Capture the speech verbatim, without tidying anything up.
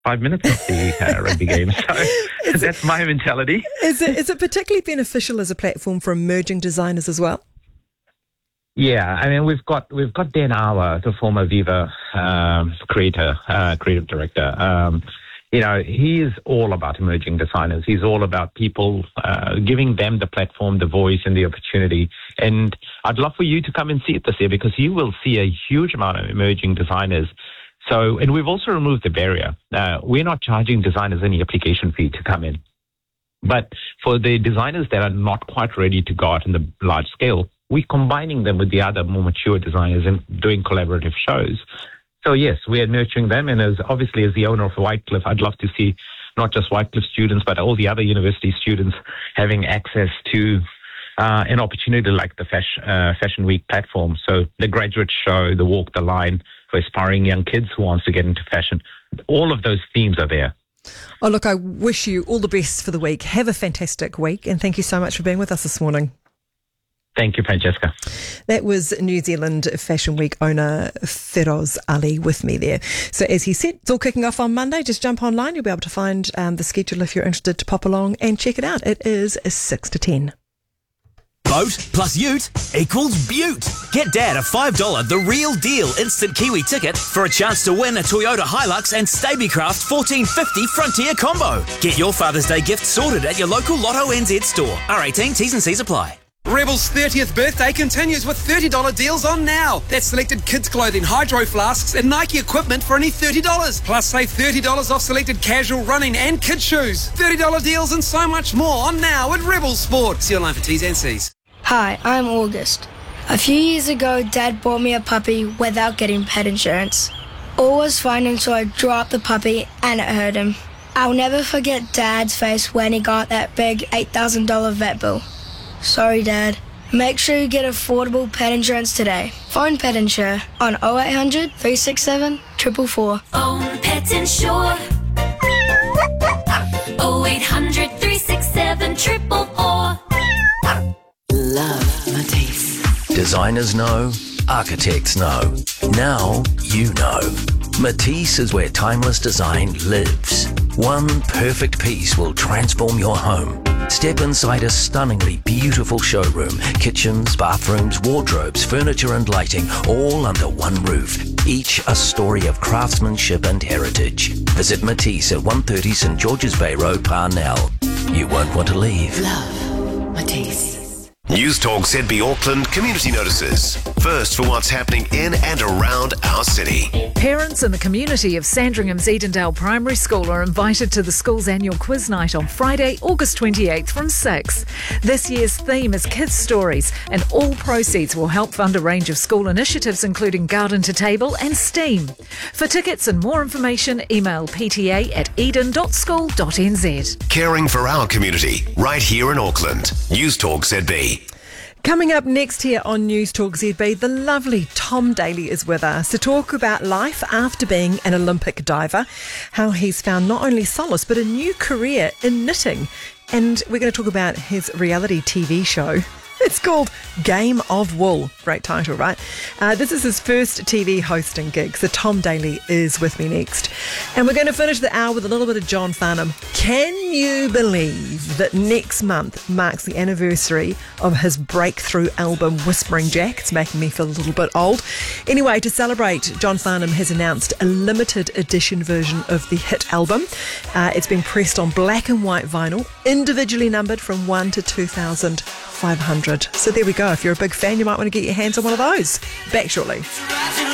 five minutes of the uh, rugby game. So that's my mentality. Is it, is it particularly beneficial as a platform for emerging designers as well? Yeah, I mean, we've got we've got Dan Auer, the former Viva um, creator, uh, creative director. Um, you know, he is all about emerging designers. He's all about people, uh, giving them the platform, the voice, and the opportunity. And I'd love for you to come and see it this year, because you will see a huge amount of emerging designers. So, and we've also removed the barrier. Uh, we're not charging designers any application fee to come in. But for the designers that are not quite ready to go out in the large scale, we're combining them with the other more mature designers and doing collaborative shows. So yes, we are nurturing them. And as obviously as the owner of Whitecliffe, I'd love to see not just Whitecliffe students, but all the other university students having access to uh, an opportunity like the Fashion, uh, Fashion Week platform. So the graduate show, the Walk the Line for aspiring young kids who wants to get into fashion. All of those themes are there. Oh, look, I wish you all the best for the week. Have a fantastic week. And thank you so much for being with us this morning. Thank you, Francesca. That was New Zealand Fashion Week owner Feroz Ali with me there. So as he said, it's all kicking off on Monday. Just jump online. You'll be able to find um, the schedule if you're interested to pop along and check it out. It is six to ten. Boat plus ute equals beaut. Get Dad a five dollars The Real Deal instant Kiwi ticket for a chance to win a Toyota Hilux and Stabicraft fourteen fifty Frontier combo. Get your Father's Day gift sorted at your local Lotto N Z store. R eighteen, T's and C's apply. Rebel's thirtieth birthday continues with thirty dollars deals on now. That's selected kids' clothing, hydro flasks and Nike equipment for only thirty dollars. Plus save thirty dollars off selected casual, running and kids' shoes. thirty dollars deals and so much more on now at Rebel Sport. See online for T's and C's. Hi, I'm August. A few years ago, Dad bought me a puppy without getting pet insurance. All was fine until I dropped the puppy and it hurt him. I'll never forget Dad's face when he got that big eight thousand dollars vet bill. Sorry, Dad. Make sure you get affordable pet insurance today. Phone Pet Insure on oh eight hundred, three six seven, four four four. Phone Pet Insure. oh eight hundred, three six seven, four four four. Love Matisse. Designers know, architects know. Now you know. Matisse is where timeless design lives. One perfect piece will transform your home. Step inside a stunningly beautiful showroom. Kitchens, bathrooms, wardrobes, furniture and lighting, all under one roof. Each a story of craftsmanship and heritage. Visit Matisse at one thirty St George's Bay Road, Parnell. You won't want to leave. Love Matisse. News Talk Z B Auckland community notices. First for what's happening in and around our city. Parents in the community of Sandringham's Edendale Primary School are invited to the school's annual quiz night on Friday, August twenty-eighth from six. This year's theme is Kids Stories, and all proceeds will help fund a range of school initiatives including Garden to Table and STEAM. For tickets and more information, email p t a at eden dot school dot n z. Caring for our community, right here in Auckland. News Talk Z B. Coming up next here on News Talk Z B, the lovely Tom Daly is with us to talk about life after being an Olympic diver, how he's found not only solace but a new career in knitting. And we're going to talk about his reality T V show. It's called Game of Wool. Great title, right? Uh, this is his first T V hosting gig. So Tom Daly is with me next. And we're going to finish the hour with a little bit of John Farnham. Can you believe that next month marks the anniversary of his breakthrough album, Whispering Jack? It's making me feel a little bit old. Anyway, to celebrate, John Farnham has announced a limited edition version of the hit album. Uh, it's been pressed on black and white vinyl, individually numbered from one to two thousand five hundred. So there we go. If you're a big fan, you might want to get your hands on one of those. Back shortly.